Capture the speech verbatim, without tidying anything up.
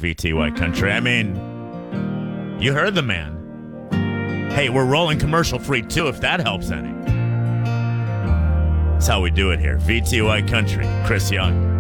V T Y Country. I mean, you heard the man. Hey, we're rolling commercial free too, if that helps any. That's how we do it here. V T Y Country. Chris Young.